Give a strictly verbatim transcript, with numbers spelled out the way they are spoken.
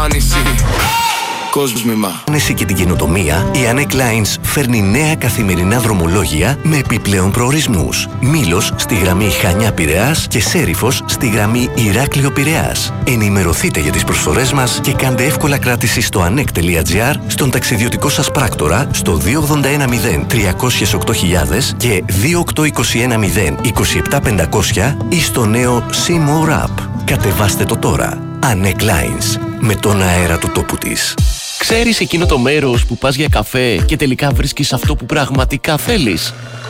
νησί. Κόσμημα. Άνεση και την καινοτομία, η Anek Lines φέρνει νέα καθημερινά δρομολόγια με επιπλέον προορισμούς. Μήλος στη γραμμή Χανιά-Πειραιάς και Σέριφος στη γραμμή Ηράκλειο-Πειραιάς. Ενημερωθείτε για τις προσφορές μας και κάντε εύκολα κράτηση στο anek τελεία gr, στον ταξιδιωτικό σας πράκτορα, στο δύο ογδόντα ένα μηδέν τριακόσια οκτώ χιλιάδες και δύο οκτώ είκοσι ένα μηδέν είκοσι επτά πεντακόσια ή στο νέο See More App. Κατεβάστε το τώρα. Anek Lines, με τον αέρα του τόπου της. Ξέρεις εκείνο το μέρος που πας για καφέ και τελικά βρίσκεις αυτό που πραγματικά θέλεις?